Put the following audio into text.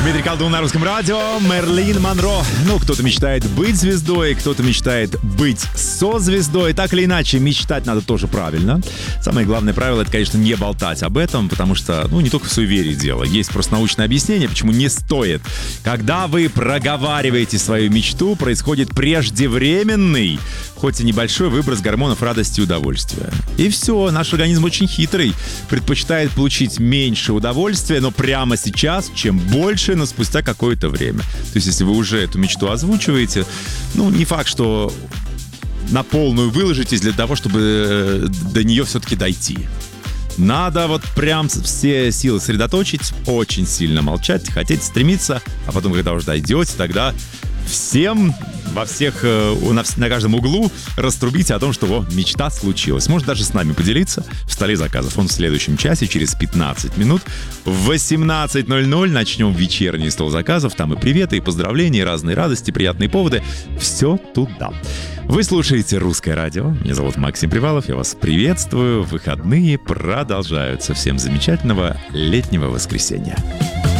Дмитрий Колдун на Русском радио, Мерлин Монро. Ну, кто-то мечтает быть звездой, кто-то мечтает быть со звездой. Так или иначе, мечтать надо тоже правильно. Самое главное правило — это, конечно, не болтать об этом, потому что, не только в суеверии дело. Есть просто научное объяснение, почему не стоит. Когда вы проговариваете свою мечту, происходит преждевременный, хоть и небольшой выброс гормонов радости и удовольствия. И все, наш организм очень хитрый, предпочитает получить меньше удовольствия, но прямо сейчас, чем больше, но спустя какое-то время. То есть, если вы уже эту мечту озвучиваете, не факт, что на полную выложитесь для того, чтобы до нее все-таки дойти. Надо прям все силы сосредоточить, очень сильно молчать, хотеть стремиться, а потом, когда уже дойдете, тогда всем, во всех, на каждом углу раструбите о том, что мечта случилась. Может даже с нами поделиться в столе заказов. Он в следующем часе, через 15 минут, в 18:00 начнем вечерний стол заказов. Там и приветы, и поздравления, и разные радости, приятные поводы. Все туда. Вы слушаете «Русское радио». Меня зовут Максим Привалов. Я вас приветствую. Выходные продолжаются. Всем замечательного летнего воскресенья.